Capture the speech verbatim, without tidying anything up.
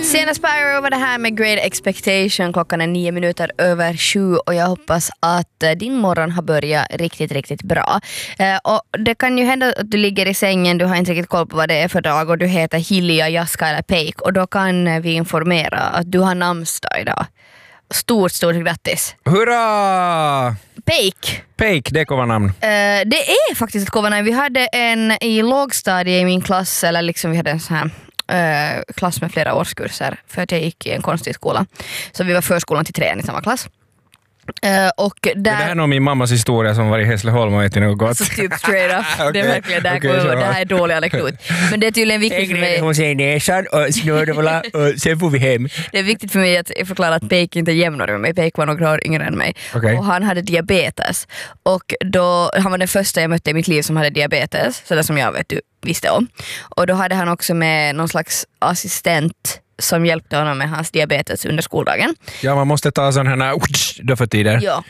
Sienna Spyro var det här med Great Expectation. Klockan är nio minuter över sju och jag hoppas att eh, din morgon har börjat riktigt, riktigt bra. Eh, och det kan ju hända att du ligger i sängen, du har inte riktigt koll på vad det är för dag och du heter Hilja, Jaska eller Peik, och då kan eh, vi informera att du har namnsdag idag. Stort, stort grattis. Hurra! Peik. Peik, det är kova namn. Uh, det är faktiskt ett kova namn. Vi hade en i lågstadie i min klass, eller liksom vi hade en sån här uh, klass med flera årskurser, för att jag gick i en konstig skola. Så vi var förskolan till trean i samma klass. Uh, och där... Det här är nog min mammas historia som var i Hässleholm och ätit något gott. Så typ straight up. Okay. Det är verkligen, det här, Okay, kommer, det här är dålig anekdot. Men det är tydligen viktigt för mig. Hon säger näsan och snurrvala och sen får vi hem. Det är viktigt för mig att förklara att Peik inte är jämnare med mig. Peik var några år yngre än mig. Okay. Och han hade diabetes. Och då, han var den första jag mötte i mitt liv som hade diabetes. Så det som jag vet du visste om. Och då hade han också med någon slags assistent som hjälpte honom med hans diabetes under skoldagen. Ja, man måste ta sån här då för tider. Ja,